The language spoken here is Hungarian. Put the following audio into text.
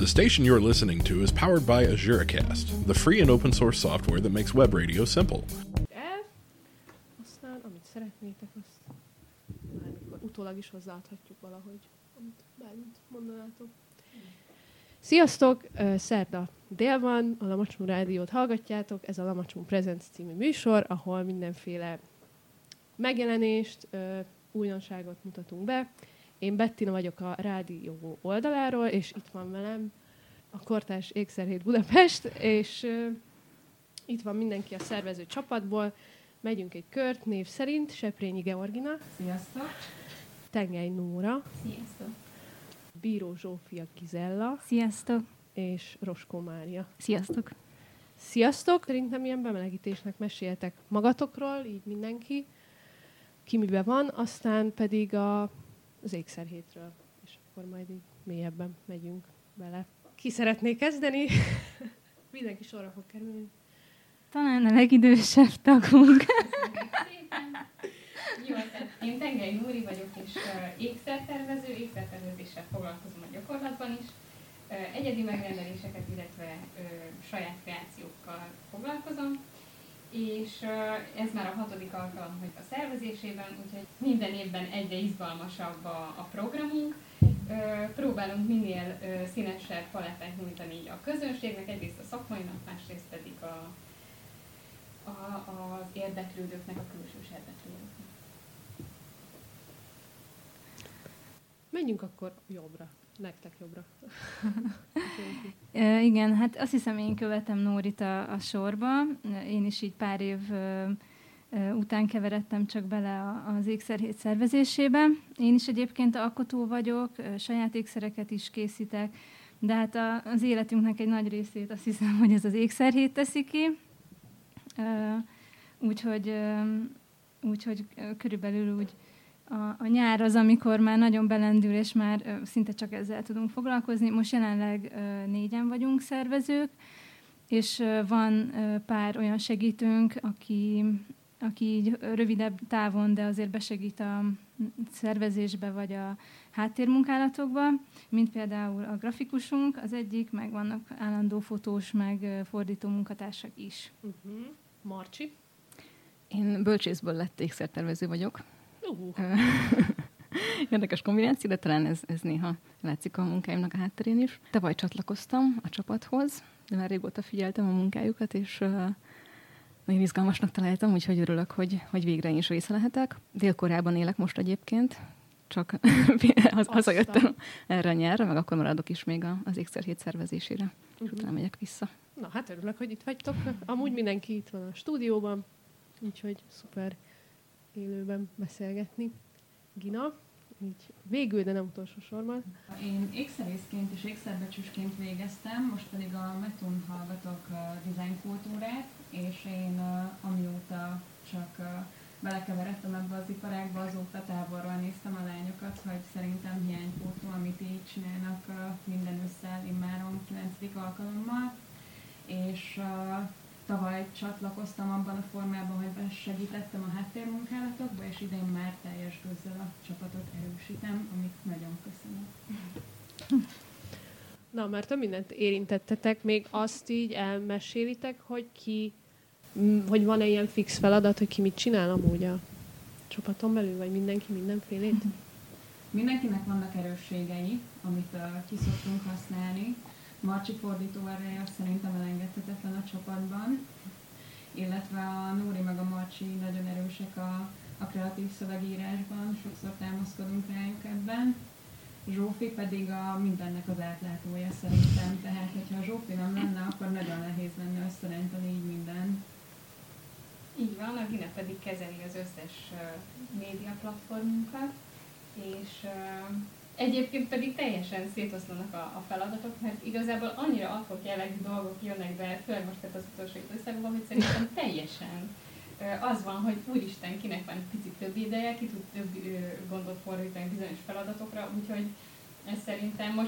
The station you're listening to is powered by AzureCast, the free and open source software that makes web radio simple. Aztán, amit szeretnétek, azt bármikor utólag is hozzáadhatjuk valahogy, amit bármit mondanátok. Sziasztok! Szerda dél van, a Lamacsmú Rádiót hallgatjátok, ez a Lamacsmú Presents című műsor, ahol mindenféle megjelenést, újdonságot mutatunk be. Én Bettina vagyok a rádió oldaláról, és itt van velem a Kortárs Ékszerhét Budapest, és itt van mindenki a szervező csapatból. Megyünk egy kört név szerint, Seprényi Georgina. Sziasztok! Tengely Nóra. Sziasztok! Bíró Zsófia Gizella. Sziasztok! És Roskó Mária. Sziasztok! Sziasztok! Szerintem ilyen bemelegítésnek meséltek magatokról, így mindenki, ki mibe van, aztán pedig az ékszerhétről, és akkor majd így mélyebben megyünk bele. Ki szeretné kezdeni? Mindenki sorra fog kerülni. Talán a legidősebb tagunk. Jó, tehát én Tengely Nóri vagyok, és ékszertervezéssel foglalkozom a gyakorlatban is. Egyedi megrendeléseket, illetve saját kreációkkal foglalkozom. És ez már a 6. alkalom, hogy a szervezésében, úgyhogy minden évben egyre izgalmasabb a programunk. Próbálunk minél színesebb palettát nyújtani a közönségnek, egyrészt a szakmainak, másrészt pedig az érdeklődőknek, a külsős érdeklődőknek. Menjünk akkor jobbra. Nektek jobbra. Igen, hát azt hiszem, én követem Nórit a sorba. Én is így pár év után keveredtem csak bele az ékszerhét szervezésébe. Én is egyébként alkotó vagyok, saját ékszereket is készítek, de hát az életünknek egy nagy részét azt hiszem, hogy ez az ékszerhét teszi ki. Úgyhogy körülbelül úgy a nyár az, amikor már nagyon belendül, és már szinte csak ezzel tudunk foglalkozni. Most jelenleg 4-en vagyunk szervezők, és van pár olyan segítőnk, aki így rövidebb távon, de azért besegít a szervezésbe vagy a háttérmunkálatokba, mint például a grafikusunk az egyik, meg vannak állandó fotós, meg fordító munkatársak is. Marcsi? Én bölcsészből lett ékszertervező vagyok. Érdekes kombináció, de talán ez néha látszik a munkáimnak a hátterén is. Tavaly csatlakoztam a csapathoz, de már régóta figyeltem a munkájukat, és nagyon izgalmasnak találtam, úgyhogy örülök, hogy végre én is része lehetek. Dél-Koreában élek most egyébként, csak hazajöttem erre a nyárra, meg akkor maradok is még az ékszerhét szervezésére, és utána megyek vissza. Na, hát örülök, hogy itt vagytok. Amúgy mindenki itt van a stúdióban, úgyhogy szuper élőben beszélgetni. Gina, így végül, de nem utolsó sorban. Én ékszerészként és ékszerbecsüsként végeztem, most pedig a Metun hallgatok design kultúrát, és én amióta csak belekeveredtem ebbe az iparágba, azóta távolról néztem a lányokat, hogy szerintem hiánypótló, amit így csinálnak minden ősszel, immáron 9. alkalommal, és tavaly csatlakoztam abban a formában, hogy segítettem a háttérmunkálatokba, és idén már teljes gőzzel a csapatot erősítem, amit nagyon köszönöm. Na, már több mindent érintettetek, még azt így elmesélitek, hogy van-e ilyen fix feladat, hogy ki mit csinál amúgy a csapaton belül, vagy mindenki mindenfélét? Mindenkinek vannak erősségei, amit ki szoktunk használni. Marcsi fordító ereje szerintem elengedhetetlen a csapatban, illetve a Nóri meg a Marcsi nagyon erősek a kreatív szövegírásban, sokszor támaszkodunk rájuk ebben. Zsófi pedig mindennek az átlátója szerintem, tehát hogyha a Zsófi nem lenne, akkor nagyon nehéz lenne összerántani így minden. Így van, a Gina pedig kezeli az összes média platformunkat, és egyébként pedig teljesen szétoszlanak a feladatok, mert igazából annyira adhok jellegű dolgok jönnek be, főleg most az utolsó időszakban, hogy szerintem teljesen az van, hogy úristen, kinek van egy picit több ideje, ki tud több gondot fordítani bizonyos feladatokra, úgyhogy ez szerintem